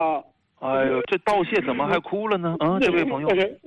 啊。 哎呦，这道谢怎么还哭了呢？啊，这位朋友，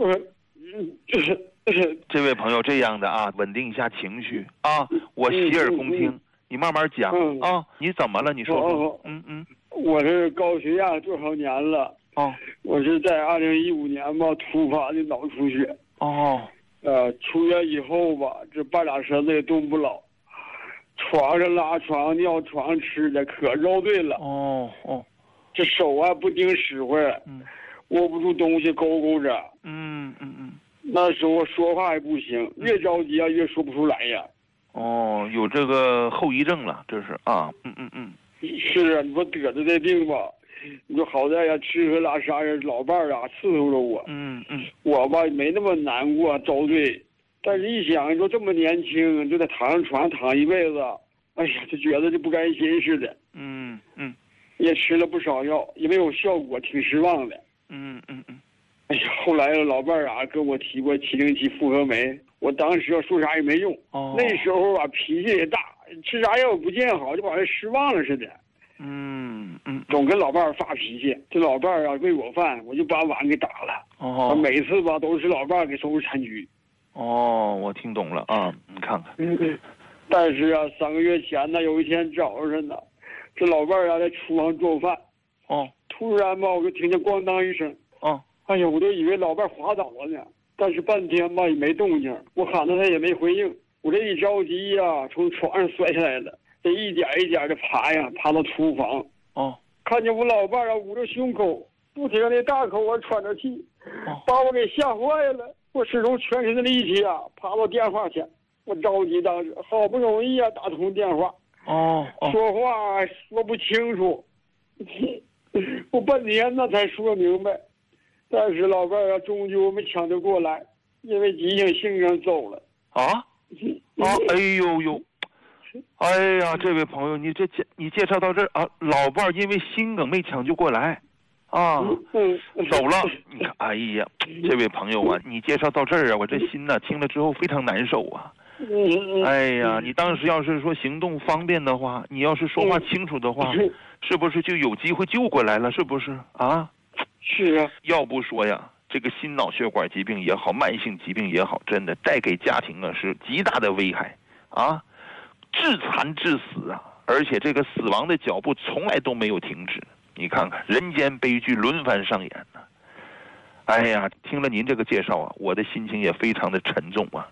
这位朋友这样的啊，稳定一下情绪啊，我洗耳恭听，你慢慢讲啊，你怎么了？你说说。 我是高血压多少年了？我是在2015年吧突发的脑出血。出院以后吧，这半拉身子也动不了，床上拉，床上尿，床上吃的可肉对了。这手啊不听使唤，握不住东西勾勾着。那时候说话也不行，越着急啊越说不出来呀。 有这个后遗症了，这是啊。 是啊，你说得着这病吧，你说好在呀，吃喝拉撒呀，老伴儿啊伺候着我。我吧没那么难过遭罪，但是一想，你说这么年轻就在躺上床躺一辈子，哎呀，就觉得就不甘心似的。也吃了不少药，也没有效果，挺失望的。哎呀，后来老伴儿啊跟我提过707复合酶，我当时要说啥也没用。那时候啊脾气也大，吃啥药也不见好，就把人失望了似的。总跟老伴儿发脾气，这老伴儿啊喂我饭，我就把碗给打了。每次吧都是老伴儿给收拾残局。 我听懂了啊，你看看。 但是啊，3个月前呢，有一天早上呢，这老伴儿啊在厨房做饭。突然吧，我就听见咣当一声。哎呀，我都以为老伴儿滑倒了呢，但是半天吧也没动静，我喊他也没回应。我这一着急呀，从床上摔下来了，这一点一点的爬到厨房。看见我老伴儿啊捂着胸口，不停的大口啊喘着气，把我给吓坏了。我使出全身的力气啊，爬到电话前。我着急，当时好不容易啊打通电话。说话说不清楚，我半天呢才说明白。但是老伴儿啊，终究没抢救过来，因为急性心梗走了。 哎呦，哎呀，这位朋友，你介绍到这儿啊，老伴儿因为心梗没抢救过来，走了。你看，哎呀，这位朋友啊，你介绍到这儿啊，我这心呢听了之后非常难受啊。哎呀，你当时要是说行动方便的话，你要是说话清楚的话，是不是就有机会救过来了？是不是啊？ 是啊， 要不说呀，这个心脑血管疾病也好，慢性疾病也好，真的带给家庭啊是极大的危害啊，致残致死啊，而且这个死亡的脚步从来都没有停止。你看看，人间悲剧轮番上演呢。哎呀，听了您这个介绍啊，我的心情也非常的沉重啊。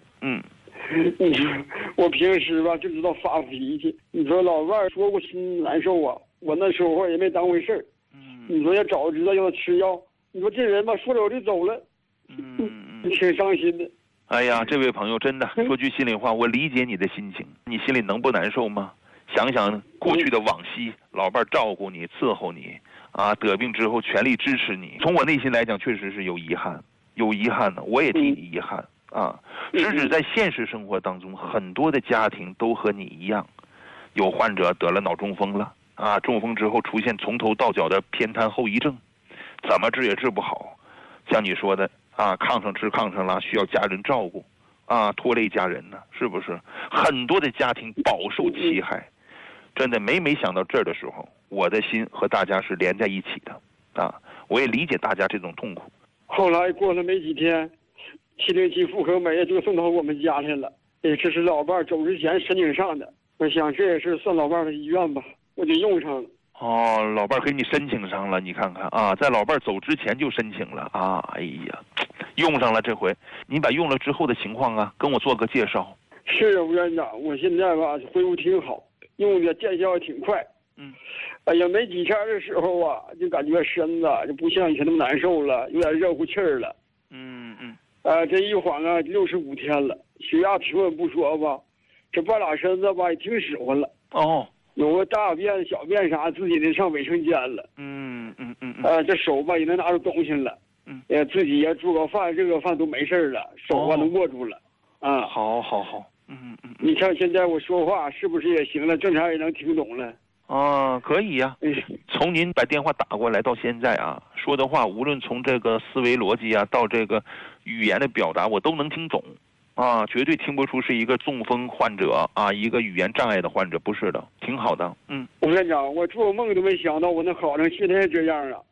我平时吧就知道发脾气。你说老伴儿说我心难受啊，我那时候也没当回事儿。你说要早知道要他吃药，你说这人吧说走就走了，挺伤心的。 哎呀，这位朋友，真的说句心里话，我理解你的心情，你心里能不难受吗？想想过去的往昔，老伴儿照顾你、伺候你啊，得病之后全力支持你。从我内心来讲，确实是有遗憾的，我也替你遗憾啊。直指在现实生活当中，很多的家庭都和你一样，有患者得了脑中风了。中风之后出现从头到脚的偏瘫后遗症，怎么治也治不好。像你说的炕上吃炕上了，需要家人照顾拖累家人呢，是不是？很多的家庭饱受其害，真的没想到这儿的时候，我的心和大家是连在一起的我也理解大家这种痛苦。 后来过了没几天，707复合酶就送到我们家来了，这是老伴儿走之前申请上的。我想这也是算老伴儿的遗愿吧，我就用上了。 老伴儿给你申请上了，你看看在老伴儿走之前就申请了哎呀，用上了。这回你把用了之后的情况跟我做个介绍。 是啊，吴院长，我现在吧恢复挺好，用的见效也挺快。哎呀，没几天的时候就感觉身子就不像以前那么难受了，有点热乎气儿了。这一晃65天了，血压平稳不说吧，这半拉身子吧也挺使唤了。有个大便小便啥自己的上卫生间了。这手吧也能拿出东西了。自己也做个饭热个饭都没事了，手能握住了。 好。 你看现在我说话是不是也行了？正常也能听懂了。 可以呀。从您把电话打过来到现在说的话，无论从这个思维逻辑到这个语言的表达，我都能听懂绝对听不出是一个中风患者一个语言障碍的患者，不是的，挺好的。 我跟你讲，我做梦都没想到我能好成现在这样